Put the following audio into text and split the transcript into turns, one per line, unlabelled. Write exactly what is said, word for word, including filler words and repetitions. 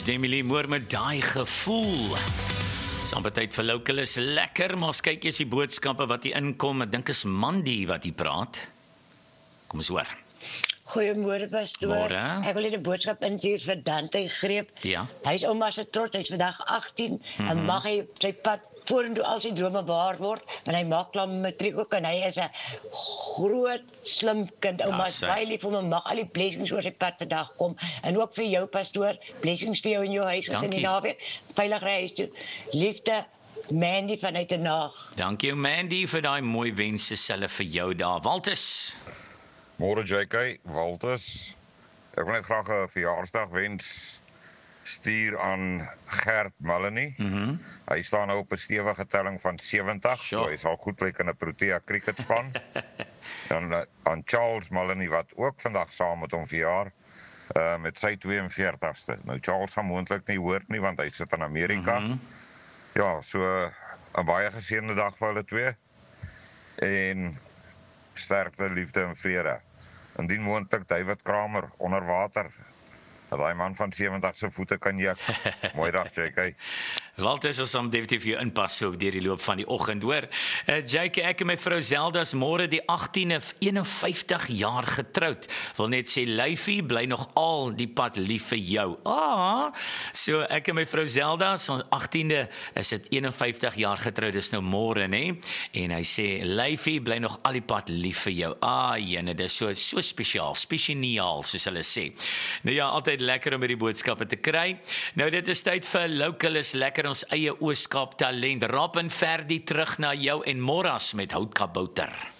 Dis Demi Moore met daai gevoel. Sampetyd vir local is lekker, maar as kyk jy die boodskappe wat hier inkom, ek dink is Mandy wat hier praat. Kom eens hoor.
Goeiemôre pastoor.
Môre.
Ek wil net 'n boodskap instuur vir Dante Greep.
Ja.
Hy is ouma se trots, hy's vandag agttien
Mhm.
en mag hy sy pad vorentoe al sy drome waar word, want hy maak klaar met matriek ook en hy is 'n groot, slim kind. Ouma is
sy.
baie lief vir hom, mag al die blessings oor sy pad vandag kom en ook vir jou pastoor, blessings vir jou in jou huis as in die
Dankie.
naweek. Veilig ry huis toe. Liefde, Mandy vanuit die Naag.
Dankie Mandy vir daai mooi wense self vir jou daar. Waltus.
Môre J K, Walters. Ek wil net graag 'n verjaarsdag wens stuur aan Gert Mullany.
Mhm.
Hy staan nou op 'n stewige telling van sewentig,
Sure.
so hy sal goed lyk in 'n Protea cricketspan. Dan uh, aan Charles Mullany wat ook vandag saam met hom verjaar uh, met sy twee en veertigste. Nou Charles gaan moontlik nie hoor nie want hy sit in Amerika.
Mhm.
Ja, so 'n baie geseënde dag vir hulle twee. En sterkte, liefde en vrede. Indien moontlik David Kramer onder water. Dat daai man van sewentig se voete kan juk. Mooi dag J K.
Waltus is om definitief vir jou inpas so deur die loop van die oggend, hoor. Uh, Jake, ek en my vrou Zelda's môre die agtiende, eenenvyftig jaar getroud. Wil net sê, lyfie bly nog al die pad lief vir jou. Ah, so ek en my vrou Zelda's, ons agtiende is dit eenenvyftig jaar getroud, dis nou môre, nê? En hy sê, lyfie bly nog al die pad lief vir jou. Ah, jene, dis so, so spesiaal, spesiaal, soos hulle sê. Nou ja, altyd lekker om hierdie boodskappe te kry. Nou dit is tyd vir Local is lekker, ons eie Oos-Kaap talent. Rob en Ferdi terug na jou en Moras met houtkabouter.